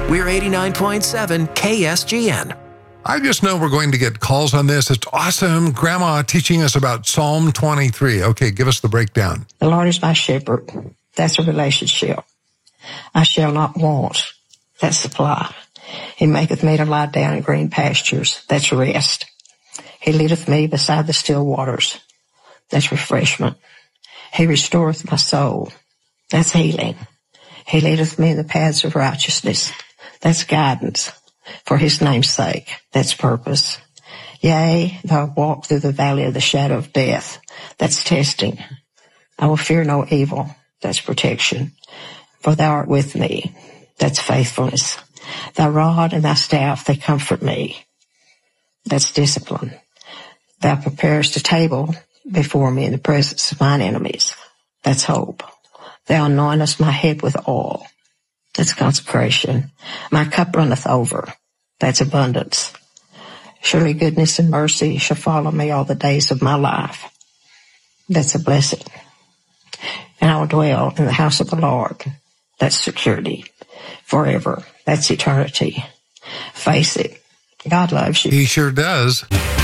We're 89.7 KSGN. I just know we're going to get calls on this. It's awesome. Grandma teaching us about Psalm 23. Okay, give us the breakdown. The Lord is my shepherd. That's a relationship. I shall not want. That's supply. He maketh me to lie down in green pastures. That's rest. He leadeth me beside the still waters. That's refreshment. He restoreth my soul. That's healing. He leadeth me in the paths of righteousness. That's guidance. For his name's sake, that's purpose. Yea, though I walk through the valley of the shadow of death, that's testing. I will fear no evil, that's protection. For thou art with me, that's faithfulness. Thy rod and thy staff, they comfort me. That's discipline. Thou preparest a table before me in the presence of mine enemies. That's hope. Thou anointest my head with oil. That's consecration. My cup runneth over. That's abundance. Surely goodness and mercy shall follow me all the days of my life. That's a blessing. And I will dwell in the house of the Lord. That's security. Forever. That's eternity. Face it. God loves you. He sure does.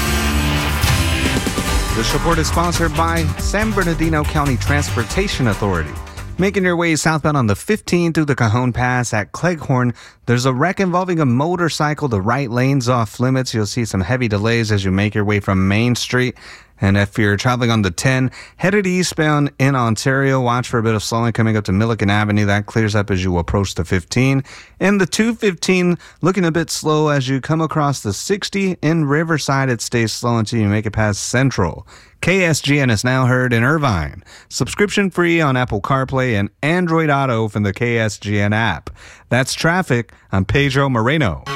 This report is sponsored by San Bernardino County Transportation Authority. Making your way southbound on the 15 through the Cajon Pass at Cleghorn, there's a wreck involving a motorcycle. The right lane's off limits. You'll see some heavy delays as you make your way from Main Street. And if you're traveling on the 10, headed eastbound in Ontario, watch for a bit of slowing coming up to Milliken Avenue. That clears up as you approach the 15. And the 215 looking a bit slow as you come across the 60. In Riverside, it stays slow until you make it past Central. KSGN is now heard in Irvine. Subscription free on Apple CarPlay and Android Auto from the KSGN app. That's traffic. I'm Pedro Moreno.